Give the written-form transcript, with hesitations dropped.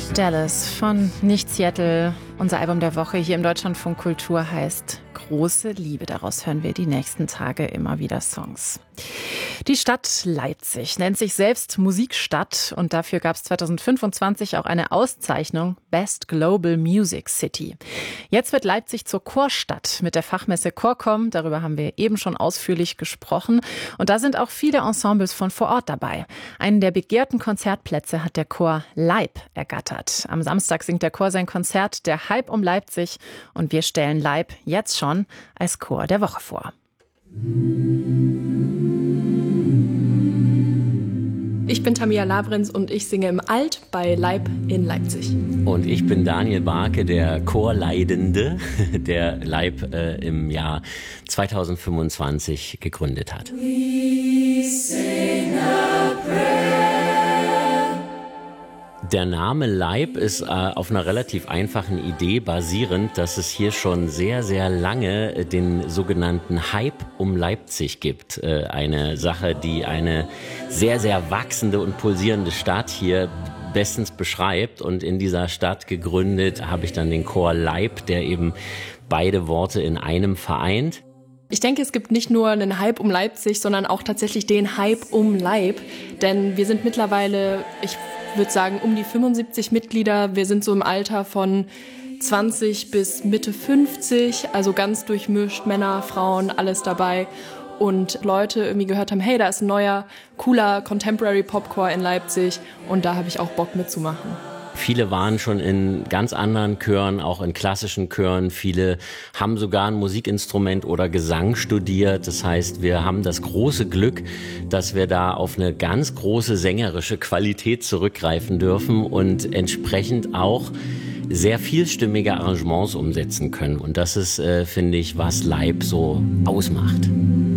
Dallas von Nicht Seattle. Unser Album der Woche hier im Deutschlandfunk Kultur heißt Große Liebe. Daraus hören wir die nächsten Tage immer wieder Songs. Die Stadt Leipzig nennt sich selbst Musikstadt und dafür gab es 2025 auch eine Auszeichnung Best Global Music City. Jetzt wird Leipzig zur Chorstadt mit der Fachmesse Chorcom. Darüber haben wir eben schon ausführlich gesprochen. Und da sind auch viele Ensembles von vor Ort dabei. Einen der begehrten Konzertplätze hat der Chor Leib ergattert. Am Samstag singt der Chor sein Konzert Der Hype um Leipzig und wir stellen Leib jetzt schon als Chor der Woche vor. Ich bin Tamia Labrenz und ich singe im Alt bei Leib in Leipzig. Und ich bin Daniel Barke, der Chorleidende, der Leib im Jahr 2025 gegründet hat. We sing a prayer. Der Name Leib ist auf einer relativ einfachen Idee basierend, dass es hier schon sehr, sehr lange den sogenannten Hype um Leipzig gibt. Eine Sache, die eine sehr, sehr wachsende und pulsierende Stadt hier bestens beschreibt. Und in dieser Stadt gegründet habe ich dann den Chor Leib, der eben beide Worte in einem vereint. Ich denke, es gibt nicht nur einen Hype um Leipzig, sondern auch tatsächlich den Hype um Leib. Denn wir sind mittlerweile, ich würde sagen, um die 75 Mitglieder. Wir sind so im Alter von 20 bis Mitte 50, also ganz durchmischt, Männer, Frauen, alles dabei. Und Leute irgendwie gehört haben, hey, da ist ein neuer, cooler Contemporary Popcore in Leipzig und da habe ich auch Bock mitzumachen. Viele waren schon in ganz anderen Chören, auch in klassischen Chören. Viele haben sogar ein Musikinstrument oder Gesang studiert. Das heißt, wir haben das große Glück, dass wir da auf eine ganz große sängerische Qualität zurückgreifen dürfen und entsprechend auch sehr vielstimmige Arrangements umsetzen können. Und das ist, finde ich, was Leib so ausmacht.